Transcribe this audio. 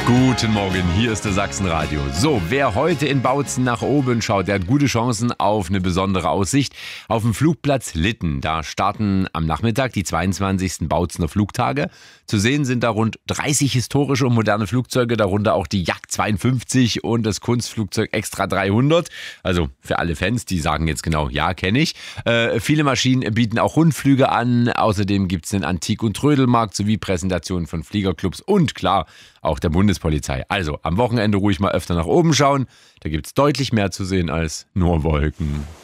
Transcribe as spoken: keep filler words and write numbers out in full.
Guten Morgen, hier ist der Sachsenradio. So, wer heute in Bautzen nach oben schaut, der hat gute Chancen auf eine besondere Aussicht. Auf dem Flugplatz Litten, da starten am Nachmittag die zweiundzwanzigsten Bautzener Flugtage. Zu sehen sind da rund dreißig historische und moderne Flugzeuge, darunter auch die Jagd zweiundfünfzig und das Kunstflugzeug Extra dreihundert. Also für alle Fans, die sagen jetzt genau, ja, kenne ich. Äh, viele Maschinen bieten auch Rundflüge an. Außerdem gibt es den Antik- und Trödelmarkt sowie Präsentationen von Fliegerclubs und klar, auch der Bundespolizei. Also am Wochenende ruhig mal öfter nach oben schauen. Da gibt es deutlich mehr zu sehen als nur Wolken.